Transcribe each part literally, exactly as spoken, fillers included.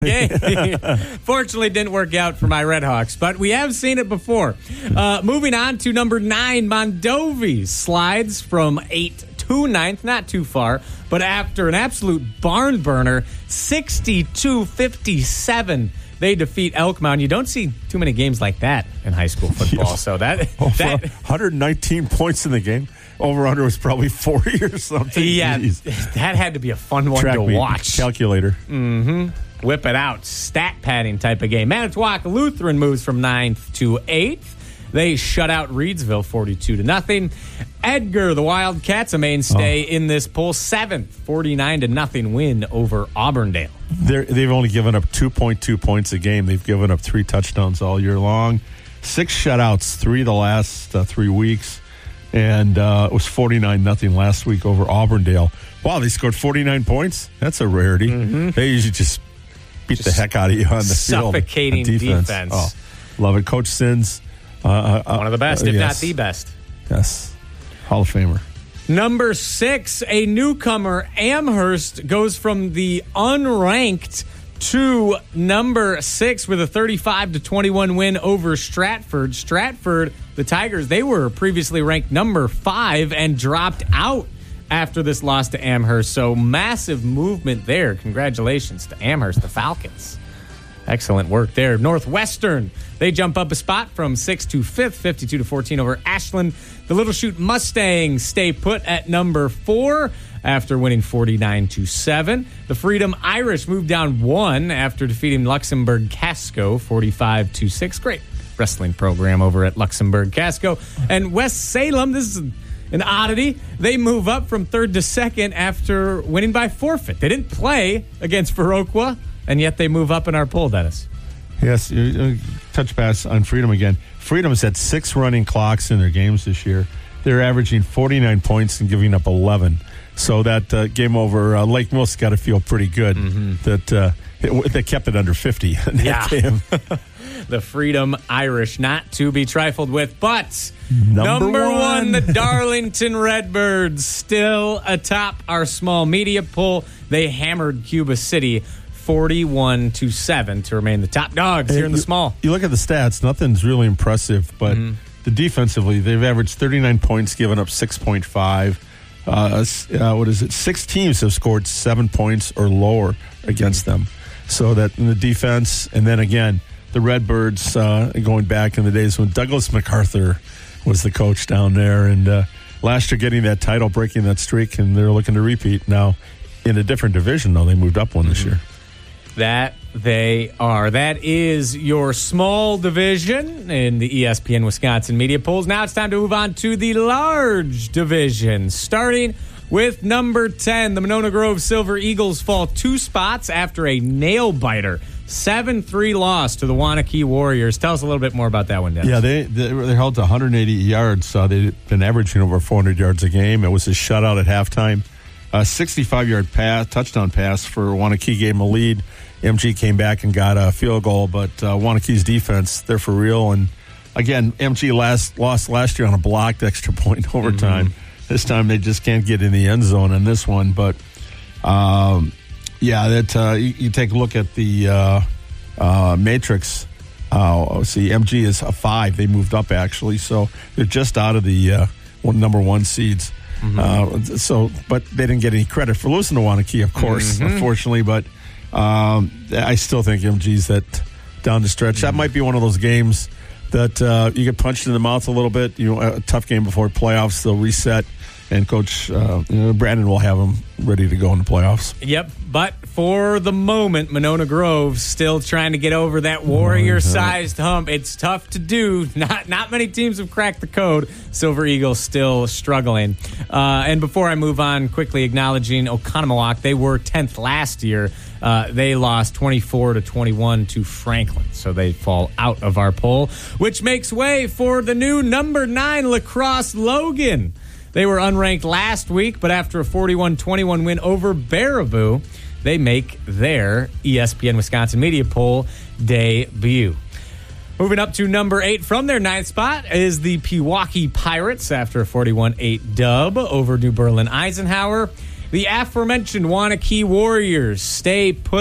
game. Fortunately, didn't work out for my Redhawks, but we have seen it before. Uh, moving on to number nine, Mondovi slides from eighth to ninth, not too far, but after an absolute barn burner, sixty-two fifty-seven. They defeat Elkmont. You don't see too many games like that in high school football. Yeah. So that, Over that one hundred nineteen points in the game. Over under was probably forty or something. yeah, Jeez. that had to be a fun one Track to meet watch. Calculator. Mm-hmm. Whip it out. Stat padding type of game. Manitowoc Lutheran moves from ninth to eighth. They shut out Reedsville forty-two to nothing. Edgar, the Wildcats, a mainstay oh. in this poll, seventh, forty-nine to nothing win over Auburndale. They're, they've only given up two point two points a game. They've given up three touchdowns all year long. Six shutouts, three the last uh, three weeks. And uh, it was forty-nine nothing last week over Auburndale. Wow, they scored forty-nine points? That's a rarity. Mm-hmm. They usually just beat just the heck out of you on the field. Suffocating defense. defense. Oh, love it. Coach Sins. Uh, uh, One of the best, uh, if yes. not the best. Yes. Hall of Famer. Number six, a newcomer, Amherst, goes from the unranked to number six with a thirty-five to twenty-one win over Stratford. Stratford, the Tigers, they were previously ranked number five and dropped out after this loss to Amherst. So massive movement there. Congratulations to Amherst, the Falcons. Excellent work there. Northwestern, they jump up a spot from sixth to fifth, fifty-two to fourteen over Ashland. The Little Chute Mustangs stay put at number four after winning forty-nine to seven. The Freedom Irish moved down one after defeating Luxembourg Casco forty-five to six. Great wrestling program over at Luxembourg Casco. And West Salem, this is an oddity. They move up from third to second after winning by forfeit. They didn't play against Viroqua, and yet they move up in our poll, Dennis. Yes, uh, touch pass on Freedom again. Freedom's had six running clocks in their games this year. They're averaging forty-nine points and giving up eleven. So that uh, game over uh, Lake Mills got to feel pretty good mm-hmm. that uh, it, they kept it under fifty in that yeah. game. The Freedom Irish, not to be trifled with, but number, number one. one, the Darlington Redbirds, still atop our small media poll. They hammered Cuba City forty-one to seven to remain the top dogs hey, here in the you, small. You look at the stats, nothing's really impressive, but mm-hmm. the defensively, they've averaged thirty-nine points, given up six point five. Uh, uh, what is it? Six teams have scored seven points or lower against them. So that in the defense, and then again, the Redbirds, uh, going back in the days when Douglas MacArthur was the coach down there, and uh, last year getting that title, breaking that streak, and they're looking to repeat now in a different division, though. They moved up one mm-hmm. this year. That they are. That is your small division in the E S P N Wisconsin media polls. Now it's time to move on to the large division, starting with number ten. The Monona Grove Silver Eagles fall two spots after a nail-biter. seven three loss to the Waunakee Warriors. Tell us a little bit more about that one, Dennis. Yeah, they, they, they're held to one hundred eighty yards. Uh, they've been averaging over four hundred yards a game. It was a shutout at halftime. A sixty-five-yard pass, touchdown pass for Waunakee, gave them a lead. M G came back and got a field goal, but uh, Waunakee's defense, they're for real. And again, M G last lost last year on a blocked extra point overtime. Mm-hmm. This time they just can't get in the end zone on this one. But um, yeah, that uh, you, you take a look at the uh, uh, matrix. Uh, see, M G is a five. They moved up actually, so they're just out of the uh, one, number one seeds. Mm-hmm. Uh, so, but they didn't get any credit for losing to Waunakee, of course, mm-hmm. unfortunately. But um, I still think M G's that down the stretch. Mm-hmm. That might be one of those games that uh, you get punched in the mouth a little bit. You know, a tough game before playoffs. They'll reset, and Coach uh, you know, Brandon will have them ready to go in the playoffs. Yep, but for the moment, Monona Grove still trying to get over that Warrior-sized hump. It's tough to do. Not not many teams have cracked the code. Silver Eagles still struggling. Uh, and before I move on, quickly acknowledging Oconomowoc. They were tenth last year. Uh, they lost twenty-four to twenty-one to Franklin, so they fall out of our poll, which makes way for the new number nine La Crosse Logan. They were unranked last week, but after a forty-one twenty-one win over Baraboo, they make their E S P N Wisconsin media poll debut. Moving up to number eight from their ninth spot is the Pewaukee Pirates after a forty-one eight dub over New Berlin Eisenhower. The aforementioned Waunakee Warriors stay put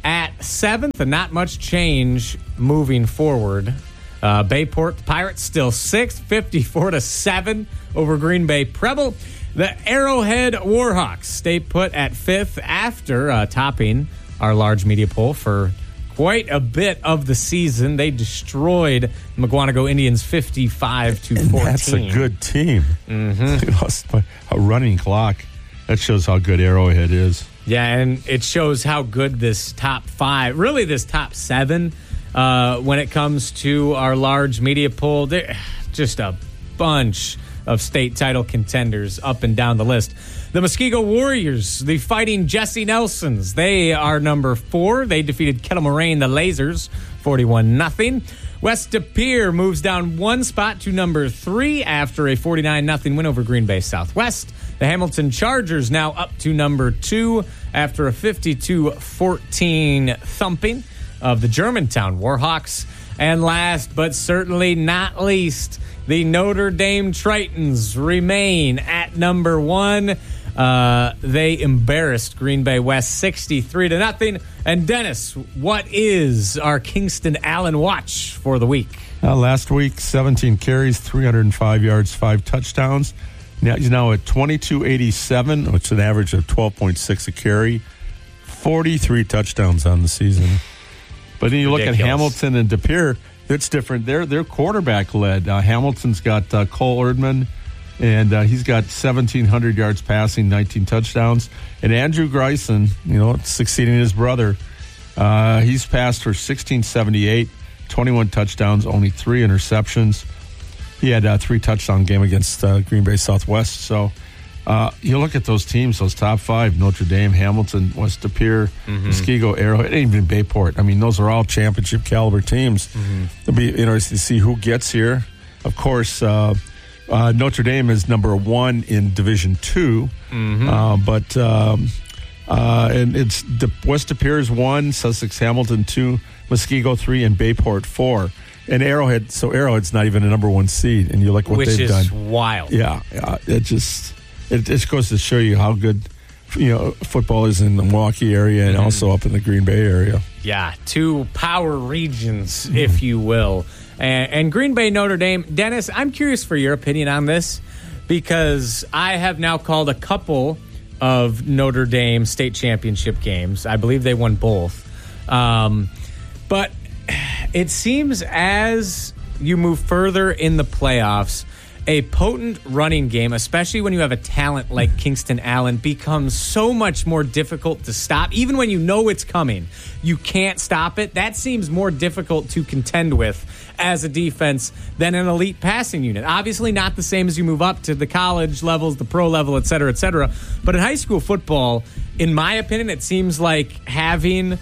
at seventh, and not much change moving forward. Uh, Bayport Pirates still sixth, fifty-four to seven over Green Bay Preble. The Arrowhead Warhawks stay put at fifth after uh, topping our large media poll for quite a bit of the season. They destroyed McGuanago Indians fifty-five to fourteen. That's a good team. Mm-hmm. They lost by a running clock. That shows how good Arrowhead is. Yeah, and it shows how good this top five, really this top seven, uh, when it comes to our large media poll. They're just a bunch of state title contenders up and down the list. The Muskego Warriors, the Fighting Jesse Nelsons, they are number four. They defeated Kettle Moraine, the Lasers, forty-one nothing. West De Pere moves down one spot to number three after a forty-nine nothing win over Green Bay Southwest. The Hamilton Chargers now up to number two after a fifty-two fourteen thumping of the Germantown Warhawks. And last but certainly not least, the Notre Dame Tritons remain at number one. Uh, they embarrassed Green Bay West sixty-three to nothing. And Dennis, what is our Kingston Allen watch for the week? Uh, last week, seventeen carries, three hundred five yards, five touchdowns. Now he's now at twenty-two eighty-seven, which is an average of twelve point six a carry. forty-three touchdowns on the season. But then you Ridiculous. look at Hamilton and De Pere, it's different. They're, they're quarterback led. Uh, Hamilton's got uh, Cole Erdman, and uh, he's got seventeen hundred yards passing, nineteen touchdowns. And Andrew Greisen, you know, succeeding his brother, uh, he's passed for sixteen seventy-eight, twenty-one touchdowns, only three interceptions. He had a three touchdown game against uh, Green Bay Southwest. So uh, you look at those teams, those top five: Notre Dame, Hamilton, West De Pere, mm-hmm. Muskego, Arrowhead, and even Bayport. I mean, those are all championship caliber teams. Mm-hmm. It'll be interesting to see who gets here. Of course, uh, uh, Notre Dame is number one in Division Two, mm-hmm. uh, but um, uh, and it's De- West De Pere is one, Sussex Hamilton two, Muskego three, and Bayport four. And Arrowhead, so Arrowhead's not even a number one seed, and you look what Which they've done. Which is wild. Yeah, yeah, it just it just goes to show you how good, you know, football is in the Milwaukee area and mm-hmm. also up in the Green Bay area. Yeah, two power regions, mm-hmm. if you will. And, and Green Bay, Notre Dame. Dennis, I'm curious for your opinion on this because I have now called a couple of Notre Dame state championship games. I believe they won both. Um, but it seems as you move further in the playoffs, a potent running game, especially when you have a talent like Kingston Allen, becomes so much more difficult to stop. Even when you know it's coming, you can't stop it. That seems more difficult to contend with as a defense than an elite passing unit. Obviously not the same as you move up to the college levels, the pro level, et cetera, et cetera. But in high school football, in my opinion, it seems like having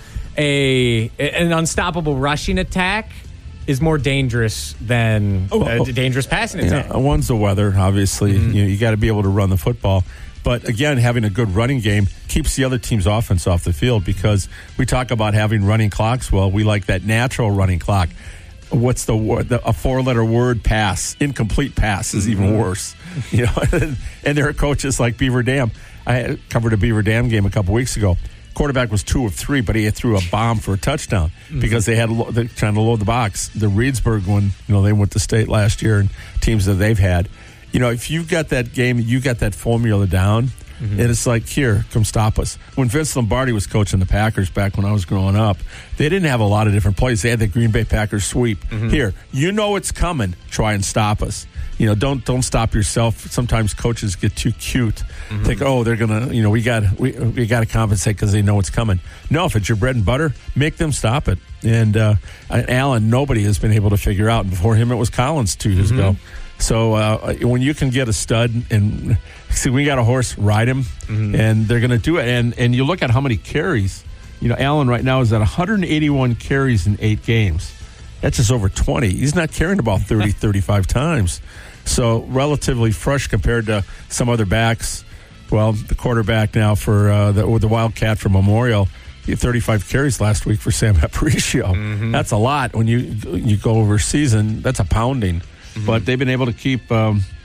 a an unstoppable rushing attack is more dangerous than oh, oh, a dangerous passing attack. Yeah, one's the weather, obviously. Mm-hmm. You know, you got to be able to run the football. But again, having a good running game keeps the other team's offense off the field because we talk about having running clocks. Well, we like that natural running clock. What's the word? The, a four-letter word pass, incomplete pass is even worse. You know, and there are coaches like Beaver Dam. I covered a Beaver Dam game a couple weeks ago. Quarterback was two of three, but he threw a bomb for a touchdown mm-hmm. because they had they're trying to load the box. The Reedsburg one, you know, they went to state last year, and teams that they've had. You know, if you've got that game, you got that formula down, mm-hmm. and it's like, here, come stop us. When Vince Lombardi was coaching the Packers back when I was growing up, they didn't have a lot of different plays. They had the Green Bay Packers sweep. Mm-hmm. Here, you know it's coming. Try and stop us. You know, don't don't stop yourself. Sometimes coaches get too cute. Mm-hmm. Think, oh, they're gonna, you know, we got we we got to compensate because they know it's coming. No, if it's your bread and butter, make them stop it. And uh, Allen, nobody has been able to figure out. And before him, it was Collins two years mm-hmm. ago. So uh, when you can get a stud and see, we got a horse, ride him, mm-hmm. and they're going to do it. And and you look at how many carries. You know, Allen right now is at one hundred eighty-one carries in eight games. That's just over twenty. He's not carrying about thirty, thirty-five times. So relatively fresh compared to some other backs. Well, the quarterback now for uh, the, or the Wildcat for Memorial, he had thirty-five carries last week for Sam Aparicio. Mm-hmm. That's a lot when you you go over a season. That's a pounding. Mm-hmm. But they've been able to keep um,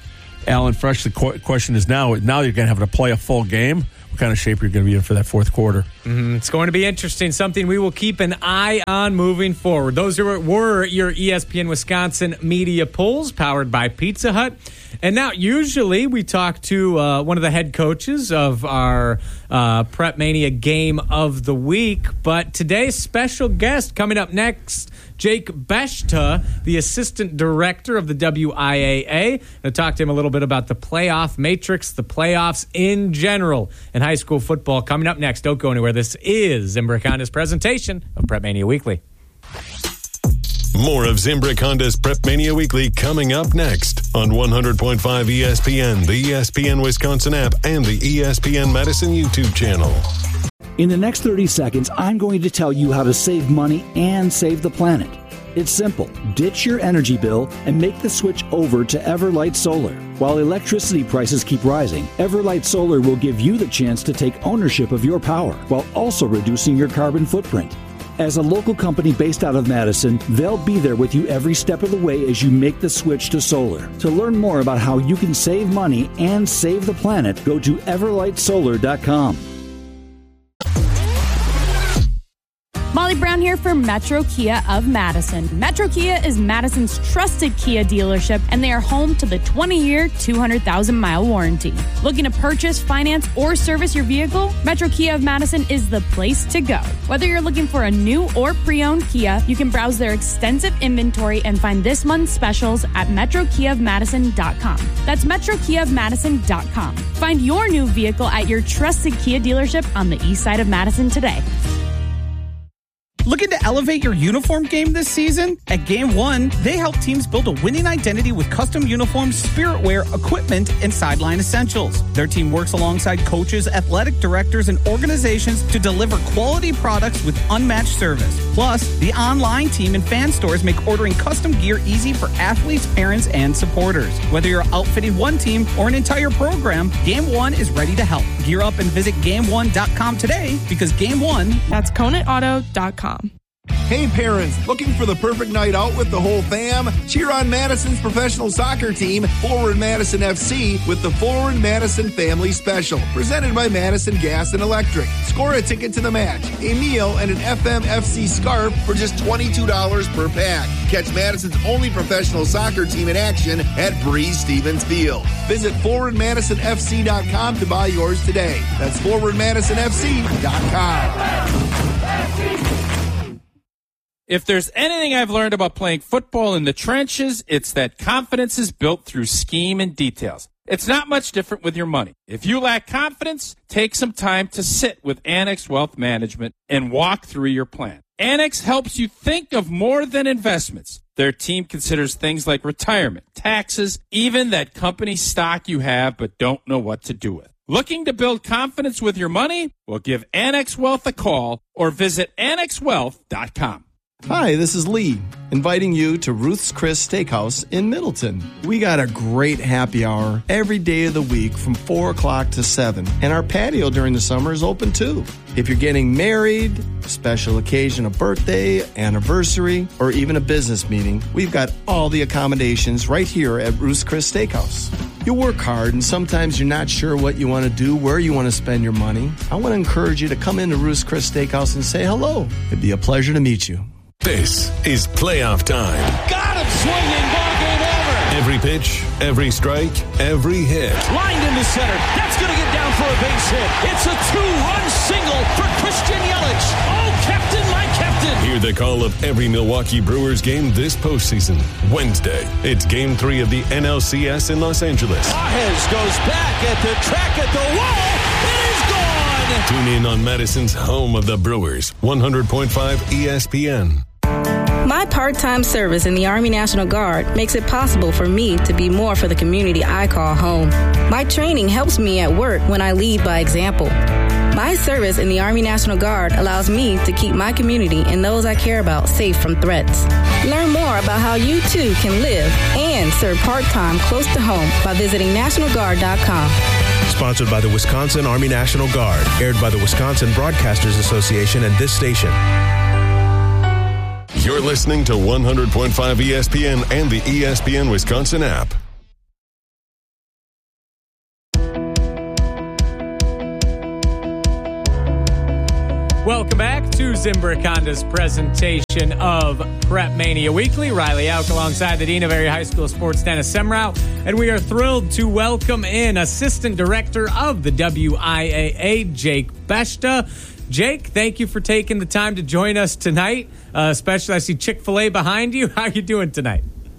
Alan Fresh, the qu- question is now, now you're going to have to play a full game. What kind of shape are you going to be in for that fourth quarter? Mm, it's going to be interesting, something we will keep an eye on moving forward. Those were, were your E S P N Wisconsin media polls powered by Pizza Hut. And now, usually, we talk to uh, one of the head coaches of our uh, Prep Mania game of the week. But today's special guest coming up next, Jake Beshta, the assistant director of the W I A A. I'll talk to him a little bit about the playoff matrix, the playoffs in general, and high school football coming up next. Don't go anywhere. This is Zimbrick Honda's presentation of Prep Mania Weekly. More of Zimbrick Honda's Prep Mania Weekly coming up next on one hundred point five E S P N, the E S P N Wisconsin app, and the E S P N Madison YouTube channel. In the next thirty seconds, I'm going to tell you how to save money and save the planet. It's simple. Ditch your energy bill and make the switch over to Everlight Solar. While electricity prices keep rising, Everlight Solar will give you the chance to take ownership of your power while also reducing your carbon footprint. As a local company based out of Madison, they'll be there with you every step of the way as you make the switch to solar. To learn more about how you can save money and save the planet, go to everlight solar dot com. Molly Brown here for Metro Kia of Madison. Metro Kia is Madison's trusted Kia dealership, and they are home to the twenty-year, two hundred thousand mile warranty. Looking to purchase, finance, or service your vehicle? Metro Kia of Madison is the place to go. Whether you're looking for a new or pre-owned Kia, you can browse their extensive inventory and find this month's specials at metro kia of madison dot com. That's metro kia of madison dot com. Find your new vehicle at your trusted Kia dealership on the east side of Madison today. Looking to elevate your uniform game this season? At Game One, they help teams build a winning identity with custom uniforms, spirit wear, equipment, and sideline essentials. Their team works alongside coaches, athletic directors, and organizations to deliver quality products with unmatched service. Plus, the online team and fan stores make ordering custom gear easy for athletes, parents, and supporters. Whether you're outfitting one team or an entire program, Game One is ready to help. Gear up and visit game one dot com today because Game One, that's conant auto dot com. Hey parents, looking for the perfect night out with the whole fam? Cheer on Madison's professional soccer team, Forward Madison F C, with the Forward Madison Family Special, presented by Madison Gas and Electric. Score a ticket to the match, a meal, and an F M F C scarf for just twenty-two dollars per pack. Catch Madison's only professional soccer team in action at Breeze Stevens Field. Visit forward madison f c dot com to buy yours today. That's forward madison f c dot com. If there's anything I've learned about playing football in the trenches, it's that confidence is built through scheme and details. It's not much different with your money. If you lack confidence, take some time to sit with Annex Wealth Management and walk through your plan. Annex helps you think of more than investments. Their team considers things like retirement, taxes, even that company stock you have but don't know what to do with. Looking to build confidence with your money? Well, give Annex Wealth a call or visit annex wealth dot com. Hi, this is Lee, inviting you to Ruth's Chris Steakhouse in Middleton. We got a great happy hour every day of the week from four o'clock to seven, and our patio during the summer is open too. If you're getting married, a special occasion, a birthday, anniversary, or even a business meeting, we've got all the accommodations right here at Ruth's Chris Steakhouse. You work hard, and sometimes you're not sure what you want to do, where you want to spend your money. I want to encourage you to come into Ruth's Chris Steakhouse and say hello. It'd be a pleasure to meet you. This is playoff time. Got him swinging, ball game over. Every pitch, every strike, every hit. Lined into center. That's going to get down for a base hit. It's a two-run single for Christian Yelich. Oh, Captain, my Captain. Hear the call of every Milwaukee Brewers game this postseason. Wednesday, it's Game three of the N L C S in Los Angeles. Arraez goes back at the track at the wall. It is gone. Tune in on Madison's home of the Brewers, one hundred point five E S P N. My part-time service in the Army National Guard makes it possible for me to be more for the community I call home. My training helps me at work when I lead by example. My service in the Army National Guard allows me to keep my community and those I care about safe from threats. Learn more about how you too can live and serve part-time close to home by visiting national guard dot com. Sponsored by the Wisconsin Army National Guard. Aired by the Wisconsin Broadcasters Association and this station. You're listening to one hundred point five E S P N and the E S P N Wisconsin app. Welcome back to Zimbrick Honda's presentation of Prep Mania Weekly. Riley Auk alongside the Dean of Area High School Sports, Dennis Semrau. And we are thrilled to welcome in Assistant Director of the W I A A, Jake Beshta. Jake, thank you for taking the time to join us tonight. Uh, especially, I see Chick-fil-A behind you. How are you doing tonight?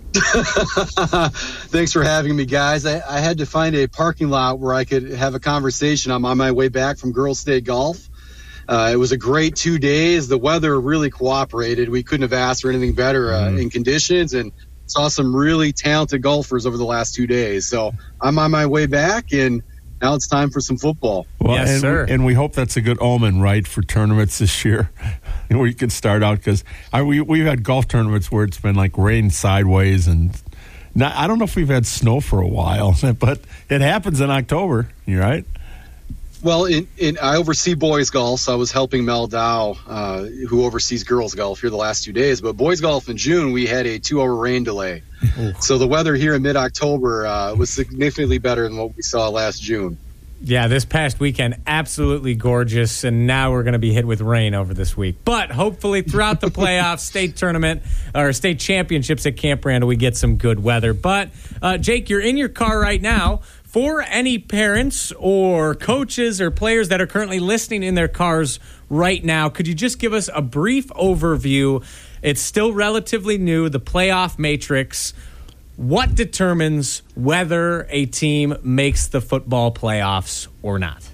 Thanks for having me, guys. I, I had to find a parking lot where I could have a conversation. I'm on my way back from Girls State Golf. Uh, it was a great two days. The weather really cooperated. We couldn't have asked for anything better uh, mm. in conditions, and saw some really talented golfers over the last two days. So I'm on my way back, and now it's time for some football. Well, yes, and, sir. And we hope that's a good omen, right, for tournaments this year, where you can start out, because we, we've had golf tournaments where it's been like rain sideways, and not, I don't know if we've had snow for a while, but it happens in October, you right? Well, in, in, I oversee boys golf, so I was helping Mel Dow, uh, who oversees girls golf, here the last two days. But boys golf in June, we had a two-hour rain delay. So the weather here in mid-October uh, was significantly better than what we saw last June. Yeah, this past weekend, absolutely gorgeous, and now we're going to be hit with rain over this week. But hopefully throughout the playoffs, state tournament, or state championships at Camp Randall, we get some good weather. But, uh, Jake, you're in your car right now. For any parents or coaches or players that are currently listening in their cars right now, could you just give us a brief overview? It's still relatively new, the playoff matrix. What determines whether a team makes the football playoffs or not?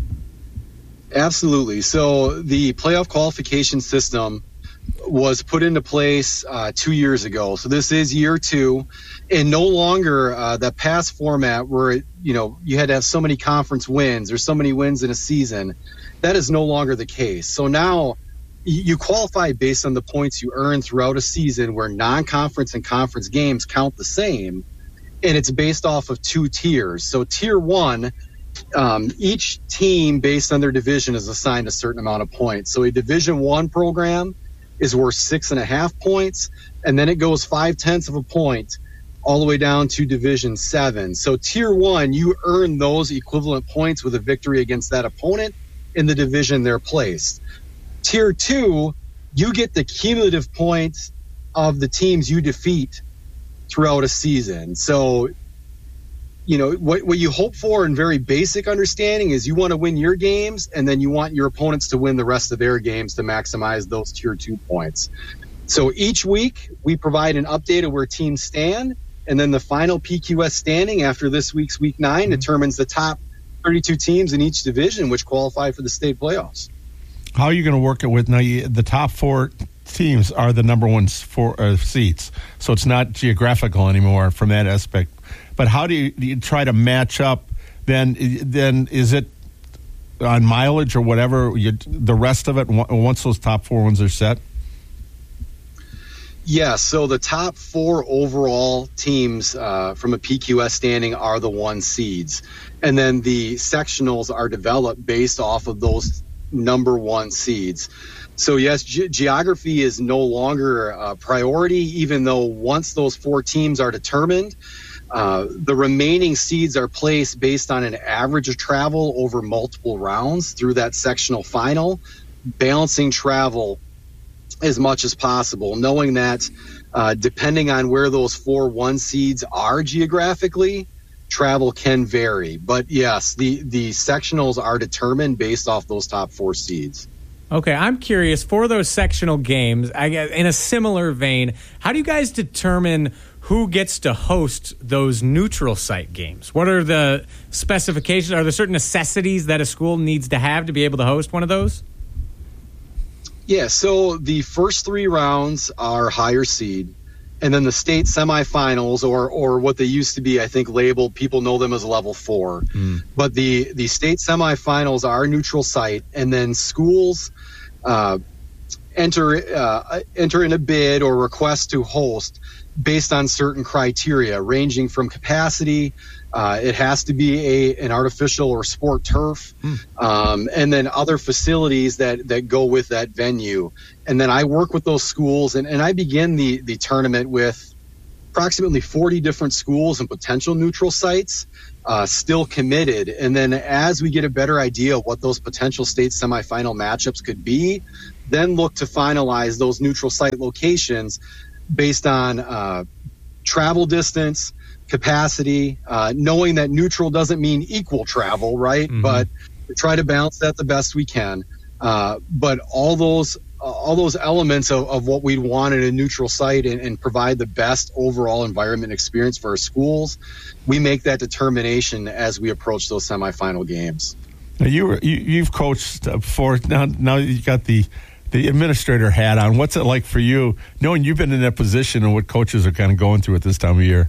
Absolutely. So the playoff qualification system was put into place uh, two years ago. So this is year two, and no longer uh, that past format where, you know, you had to have so many conference wins or so many wins in a season. That is no longer the case. So now you qualify based on the points you earn throughout a season, where non-conference and conference games count the same, and it's based off of two tiers. So tier one, um, each team based on their division is assigned a certain amount of points. So a division one program is worth six and a half points, and then it goes five tenths of a point all the way down to division seven. So tier one, you earn those equivalent points with a victory against that opponent in the division they're placed. Tier two, you get the cumulative points of the teams you defeat throughout a season. So, you know, what, what you hope for in very basic understanding is you want to win your games, and then you want your opponents to win the rest of their games to maximize those tier two points. So each week we provide an update of where teams stand, and then the final P Q S standing after this week's week nine mm-hmm. determines the top thirty-two teams in each division which qualify for the state playoffs. How are you going to work it with now? You, the top four teams are the number one four uh, seats, so it's not geographical anymore from that aspect. But how do you, do you try to match up? Then, then is it on mileage or whatever? You, the rest of it, once those top four ones are set. Yeah, so the top four overall teams uh, from a P Q S standing are the one seeds. And then the sectionals are developed based off of those number one seeds. So, yes, ge- geography is no longer a priority, even though once those four teams are determined, uh, the remaining seeds are placed based on an average of travel over multiple rounds through that sectional final, balancing travel as much as possible, knowing that uh, depending on where those four one seeds are geographically, travel can vary. But yes, the, the sectionals are determined based off those top four seeds. Okay, I'm curious, for those sectional games, I guess, in a similar vein, how do you guys determine who gets to host those neutral site games? What are the specifications? Are there certain necessities that a school needs to have to be able to host one of those? Yeah, so the first three rounds are higher seed, and then the state semifinals, or or what they used to be, I think, labeled, people know them as level four. Mm. But the, the state semifinals are neutral site, and then schools uh, enter uh, enter in a bid or request to host based on certain criteria, ranging from capacity. Uh, it has to be a an artificial or sport turf, mm. um, and then other facilities that, that go with that venue. And then I work with those schools, and, and I begin the, the tournament with approximately forty different schools and potential neutral sites uh, still committed. And then as we get a better idea of what those potential state semifinal matchups could be, then look to finalize those neutral site locations based on uh, travel distance, capacity, uh, knowing that neutral doesn't mean equal travel, right? Mm-hmm. But we try to balance that the best we can. Uh, but all those all those elements of, of what we'd want in a neutral site and, and provide the best overall environment experience for our schools, we make that determination as we approach those semifinal games. Now you were, you, you've coached before. Now, now you got the the administrator hat on. What's it like for you, knowing you've been in that position and what coaches are kind of going through at this time of year?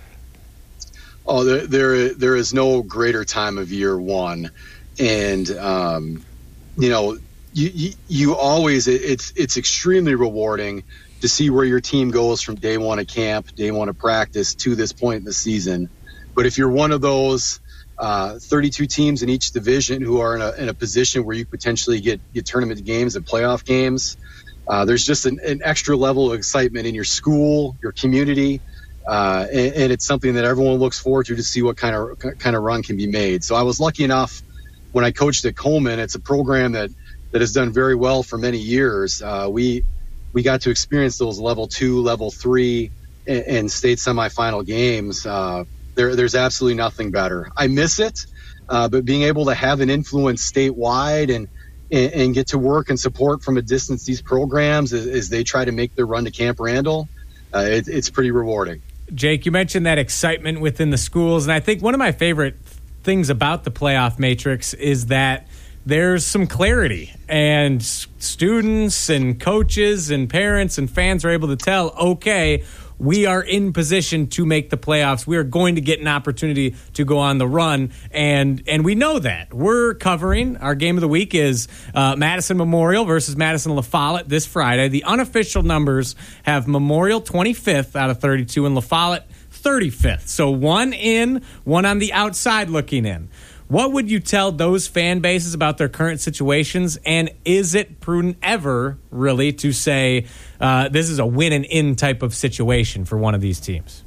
Oh, there there, there is no greater time of year one, and um, you know, you, you you always it's it's extremely rewarding to see where your team goes from day one of camp, day one of practice to this point in the season. But if you're one of those uh, thirty-two teams in each division who are in a, in a position where you potentially get, get tournament games and playoff games, uh, there's just an, an extra level of excitement in your school, your community, uh, and, and it's something that everyone looks forward to to see what kind of kind of run can be made. So I was lucky enough when I coached at Coleman. It's a program that, that has done very well for many years. Uh, we we got to experience those level two, level three, and, and state semifinal games. Uh, There, there's absolutely nothing better. I miss it, uh, but being able to have an influence statewide and, and and get to work and support from a distance these programs as, as they try to make their run to Camp Randall, uh, it, it's pretty rewarding. Jake, you mentioned that excitement within the schools, and I think one of my favorite things about the playoff matrix is that there's some clarity, and students and coaches and parents and fans are able to tell, okay, we are in position to make the playoffs. We are going to get an opportunity to go on the run, and and we know that. We're covering, our game of the week is uh, Madison Memorial versus Madison La Follette this Friday. The unofficial numbers have Memorial twenty-fifth out of thirty-two and La Follette thirty-fifth. So one in, one on the outside looking in. What would you tell those fan bases about their current situations, and is it prudent ever, really, to say uh, this is a win and in type of situation for one of these teams?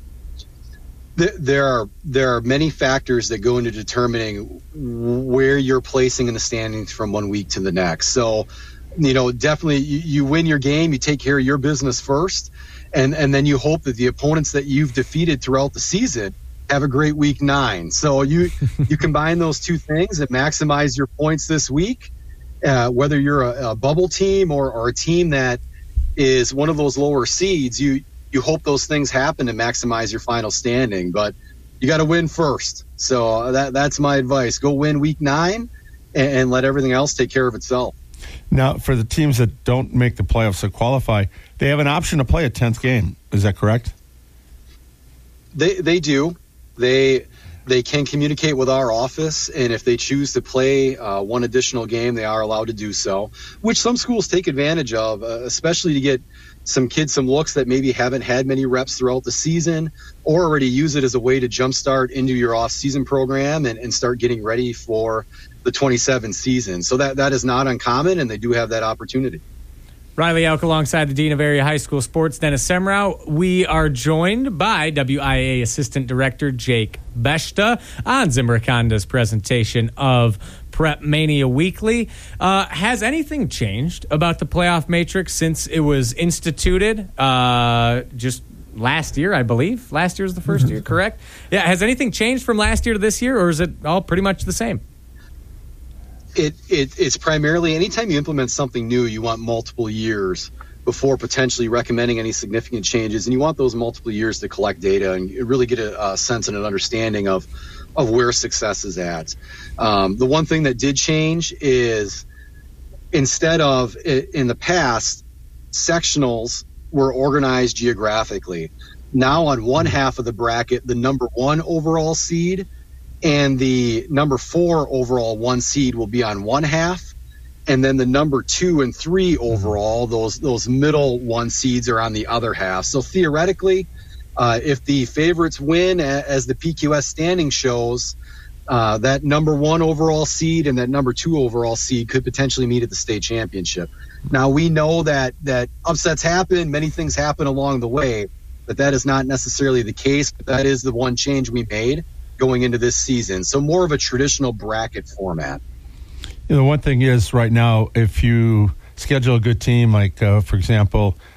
There are there are many factors that go into determining where you're placing in the standings from one week to the next. So, you know, definitely you, you win your game, you take care of your business first, and, and then you hope that the opponents that you've defeated throughout the season have a great week nine. So you you combine those two things and maximize your points this week, uh, whether you're a, a bubble team or, or a team that is one of those lower seeds. You you hope those things happen to maximize your final standing, but you got to win first. So that that's my advice. Go win week nine and, and let everything else take care of itself. Now, for the teams that don't make the playoffs that qualify, they have an option to play a tenth game. Is that correct? They they do. They they can communicate with our office, and if they choose to play uh, one additional game, they are allowed to do so, which some schools take advantage of, uh, especially to get some kids some looks that maybe haven't had many reps throughout the season, or already use it as a way to jumpstart into your off-season program and, and start getting ready for the twenty-seven season. So that, that is not uncommon, and they do have that opportunity. Riley Elk alongside the Dean of Area High School Sports, Dennis Semrau. We are joined by W I A Assistant Director Jake Beshta on Zimmer Honda's presentation of Prep Mania Weekly. Uh, has anything changed about the playoff matrix since it was instituted uh, just last year, I believe? Last year was the first year, correct? Yeah, has anything changed from last year to this year, or is it all pretty much the same? It, it it's primarily anytime you implement something new, you want multiple years before potentially recommending any significant changes, and you want those multiple years to collect data and really get a, a sense and an understanding of of where success is at. Um, the one thing that did change is instead of in the past, sectionals were organized geographically. Now on one half of the bracket, the number one overall seed and the number four overall one seed will be on one half, and then the number two and three overall, those those middle one seeds, are on the other half. So theoretically, uh, if the favorites win, as the P Q S standing shows, uh, that number one overall seed and that number two overall seed could potentially meet at the state championship. Now, we know that that upsets happen, many things happen along the way, that that is not necessarily the case, but that is the one change we made going into this season. So more of a traditional bracket format. You know, the one thing is right now, if you schedule a good team, like, uh, for example,